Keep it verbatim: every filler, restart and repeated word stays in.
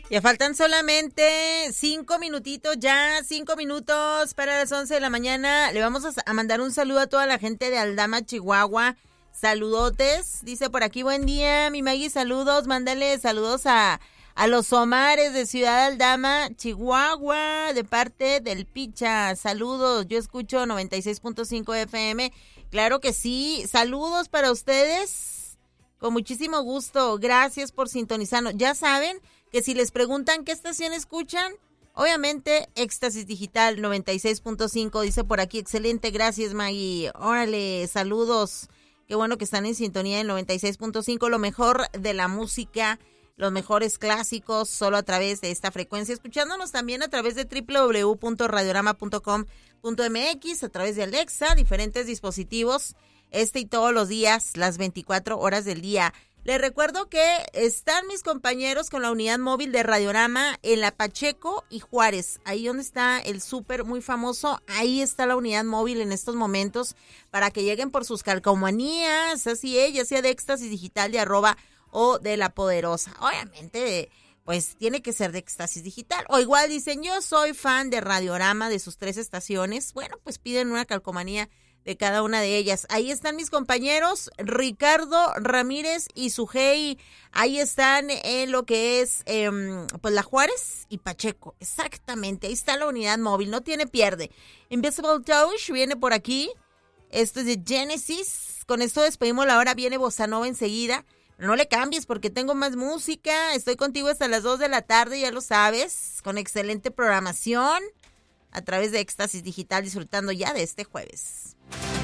Ya faltan solamente cinco minutitos, ya cinco minutos para las once de la mañana. Le vamos a, a mandar un saludo a toda la gente de Aldama, Chihuahua. Saludotes, dice por aquí, buen día, mi Maggie, saludos. Mándale saludos a, a los Omares de Ciudad Aldama, Chihuahua, de parte del Picha. Saludos, yo escucho noventa y seis punto cinco F M. Claro que sí, saludos para ustedes. Con muchísimo gusto, gracias por sintonizarnos. Ya saben que si les preguntan qué estación escuchan, obviamente Éxtasis Digital noventa y seis punto cinco, dice por aquí, excelente, gracias Maggie. Órale, saludos, qué bueno que están en sintonía en noventa y seis punto cinco, lo mejor de la música, los mejores clásicos, solo a través de esta frecuencia, escuchándonos también a través de doble u doble u doble u punto radiorama punto com punto m x, a través de Alexa, diferentes dispositivos, este y todos los días, las veinticuatro horas del día. Les recuerdo que están mis compañeros con la unidad móvil de Radiorama en la Pacheco y Juárez, ahí donde está el súper muy famoso, ahí está la unidad móvil en estos momentos para que lleguen por sus calcomanías, así es, ya sea de Éxtasis Digital, de arroba o de La Poderosa. Obviamente, pues tiene que ser de Éxtasis Digital. O igual dicen, yo soy fan de Radiorama, de sus tres estaciones. Bueno, pues piden una calcomanía de cada una de ellas. Ahí están mis compañeros, Ricardo Ramírez y Sujei. Ahí están en lo que es, eh, pues, La Juárez y Pacheco. Exactamente, ahí está la unidad móvil, no tiene pierde. Invisible Touch viene por aquí. Esto es de Genesis. Con esto despedimos la hora, viene Bossa Nova enseguida. No le cambies porque tengo más música. Estoy contigo hasta las dos de la tarde, ya lo sabes, con excelente programación a través de Éxtasis Digital, disfrutando ya de este jueves.